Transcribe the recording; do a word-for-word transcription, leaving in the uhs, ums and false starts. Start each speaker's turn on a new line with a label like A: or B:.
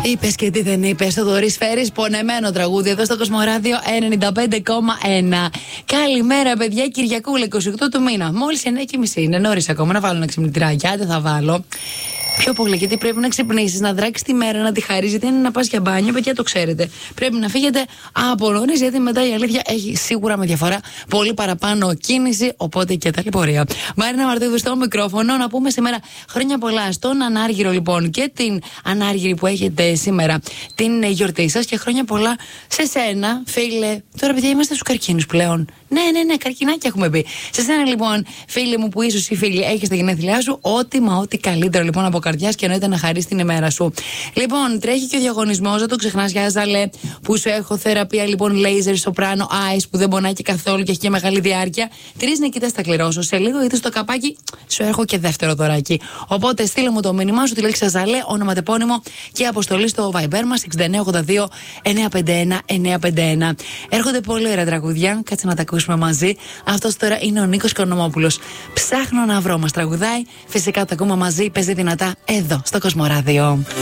A: Είπες και τι δεν είπες. Το Δωρής Φέρης, πονεμένο τραγούδι εδώ στο Κοσμοράδιο ενενήντα πέντε κόμμα ένα. Καλημέρα, παιδιά. Κυριακούλα, είκοσι οκτώ του μήνα. Μόλις εννιά και μισή. Είναι νωρίς ακόμα να βάλω ένα ξυπνητηράκι. Άντε θα βάλω. Πιο πολύ, γιατί πρέπει να ξυπνήσεις, να δράξεις τη μέρα, να τη χαρίζεις. Γιατί είναι να πας για μπάνιο, παιδιά, το ξέρετε. Πρέπει να φύγετε από νωρίς, γιατί μετά η αλήθεια έχει σίγουρα με διαφορά πολύ παραπάνω κίνηση. Οπότε και ταλαιπωρία. Μαρίνα Μαρτίδου στο μικρόφωνο. Να πούμε σήμερα χρόνια πολλά στον Ανάργυρο, λοιπόν, και την Ανάργυρη που έχετε σήμερα την γιορτή σας. Και χρόνια πολλά σε σένα, φίλε. Τώρα, παιδιά, είμαστε στους καρκίνους πλέον. Ναι, ναι, ναι, καρκινάκι έχουμε μπει. Σε σένα, λοιπόν, φίλε μου, που ίσως ή φίλοι έχεις τα γενέθλιά σου, ό,τι μα ό,τι καλύτερο, λοιπόν, από καρδιάς και εννοείται να χαρείς την ημέρα σου. Λοιπόν, τρέχει και ο διαγωνισμός, δεν το ξεχνάς, για Ζαλέ, που σου έχω θεραπεία, λοιπόν, laser soprano eyes, που δεν πονάει και καθόλου και έχει και μεγάλη διάρκεια. Τρεις νικητές θα κληρώσω. Σε λίγο, είτε στο καπάκι, σου έχω και δεύτερο δωράκι. Οπότε, στείλε μου το μήνυμά σου, τη λέξη Ζαλέ, όνομα, τεπώνυμο και αποστολή στο Viber μας εξήντα εννιά ογδόντα δύο εννιακόσια πενήντα ένα εννιακόσια πενήντα ένα. Έρχονται πολύ ωραία τραγουδιά, κάτσε να τα ακούσουμε μαζί. Αυτός τώρα είναι ο Νίκος Κονομόπουλος. Ψάχνω να βρω, μας τραγουδάει. Φυσικά το ακούμε μαζί, παίζει δυνατά εδώ στο Κοσμοράδιο.